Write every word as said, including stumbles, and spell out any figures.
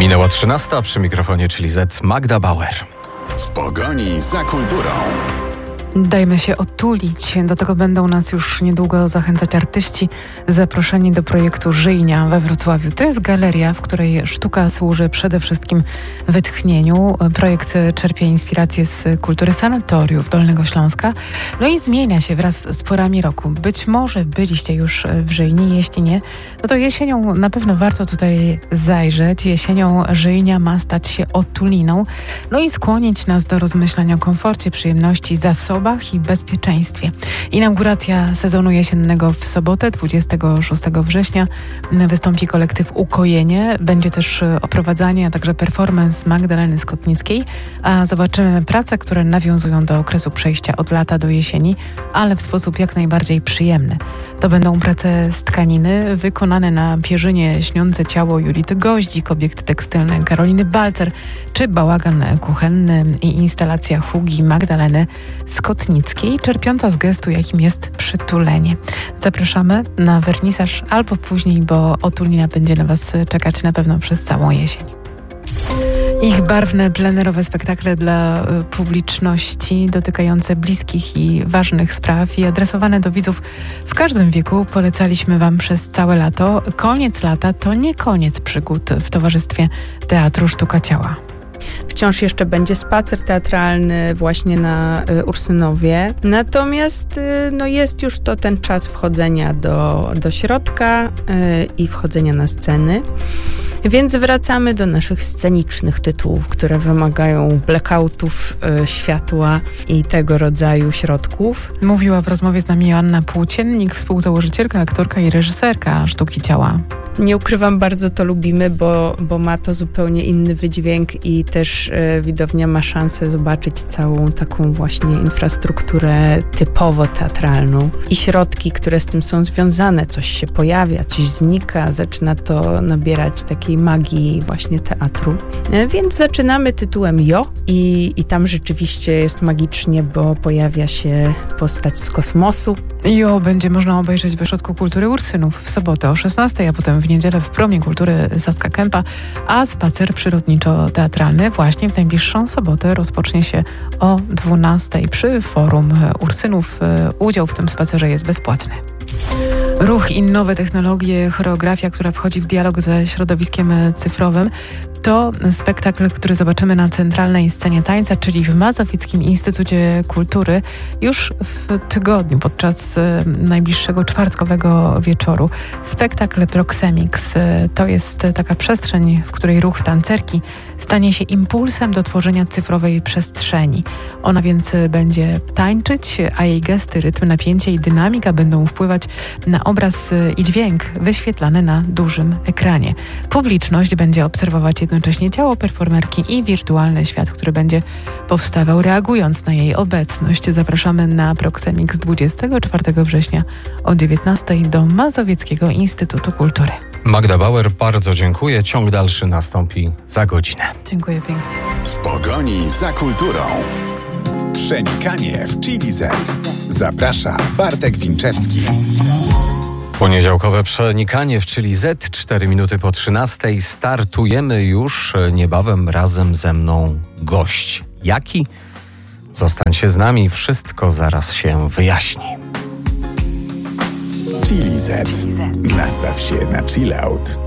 Minęła trzynasta, przy mikrofonie czyli Z Magda Bauer. W pogoni za kulturą. Dajmy się otulić. Do tego będą nas już niedługo zachęcać artyści zaproszeni do projektu Żyjnia we Wrocławiu. To jest galeria, w której sztuka służy przede wszystkim wytchnieniu. Projekt czerpie inspirację z kultury sanatoriów Dolnego Śląska. No i zmienia się wraz z porami roku. Być może byliście już w Żyjni, jeśli nie, no to jesienią na pewno warto tutaj zajrzeć. Jesienią Żyjnia ma stać się otuliną, no i skłonić nas do rozmyślania o komforcie, przyjemności, zasobach i bezpieczeństwie. Inauguracja sezonu jesiennego w sobotę, dwudziestego szóstego września, wystąpi kolektyw Ukojenie. Będzie też oprowadzanie, a także performance Magdaleny Skotnickiej, a zobaczymy prace, które nawiązują do okresu przejścia od lata do jesieni, ale w sposób jak najbardziej przyjemny. To będą prace z tkaniny wykonane na pierzynie Śniące ciało Julity Goździk, obiekt tekstylny Karoliny Balcer, czy bałagan kuchenny i instalacja Hugi Magdaleny Skotnickiej, czerpiąca z gestu, jakim jest przytulenie. Zapraszamy na wernisaż albo później, bo otulina będzie na Was czekać na pewno przez całą jesień. Ich barwne, plenerowe spektakle dla publiczności dotykające bliskich i ważnych spraw i adresowane do widzów w każdym wieku polecaliśmy Wam przez całe lato. Koniec lata to nie koniec przygód w towarzystwie Teatru Sztuka Ciała. Wciąż jeszcze będzie spacer teatralny właśnie na y, Ursynowie. Natomiast y, no jest już to ten czas wchodzenia do, do środka y, i wchodzenia na sceny. Więc wracamy do naszych scenicznych tytułów, które wymagają blackoutów, y, światła i tego rodzaju środków. Mówiła w rozmowie z nami Joanna Płóciennik, współzałożycielka, aktorka i reżyserka Sztuki Ciała. Nie ukrywam, bardzo to lubimy, bo, bo ma to zupełnie inny wydźwięk i też e, widownia ma szansę zobaczyć całą taką właśnie infrastrukturę typowo teatralną i środki, które z tym są związane. Coś się pojawia, coś znika, zaczyna to nabierać takiej magii właśnie teatru. E, więc zaczynamy tytułem Jo i, i tam rzeczywiście jest magicznie, bo pojawia się postać z kosmosu. Jo będzie można obejrzeć w Ośrodku Kultury Ursynów w sobotę o szesnastej, a potem w niedzielę w Promie Kultury Saska Kępa, a spacer przyrodniczo-teatralny właśnie w najbliższą sobotę rozpocznie się o dwunastej przy Forum Ursynów. Udział w tym spacerze jest bezpłatny. Ruch i nowe technologie, choreografia, która wchodzi w dialog ze środowiskiem cyfrowym. To spektakl, który zobaczymy na centralnej scenie tańca, czyli w Mazowieckim Instytucie Kultury już w tygodniu, podczas najbliższego czwartkowego wieczoru. Spektakl Proxemix to jest taka przestrzeń, w której ruch tancerki stanie się impulsem do tworzenia cyfrowej przestrzeni. Ona więc będzie tańczyć, a jej gesty, rytm, napięcie i dynamika będą wpływać na obraz i dźwięk wyświetlany na dużym ekranie. Publiczność będzie obserwować jednocześnie ciało performerki i wirtualny świat, który będzie powstawał reagując na jej obecność. Zapraszamy na Proxemix dwudziestego czwartego września o dziewiętnastej do Mazowieckiego Instytutu Kultury. Magda Bauer, bardzo dziękuję. Ciąg dalszy nastąpi za godzinę. Dziękuję pięknie. W pogoni za kulturą. Przenikanie w Chili Z. Zaprasza Bartek Winczewski. Poniedziałkowe przenikanie w Chili Z, cztery minuty po trzynastej. Startujemy już niebawem, razem ze mną gość. Jaki? Zostańcie z nami, wszystko zaraz się wyjaśni. Chili Z. Nastaw się na chill out.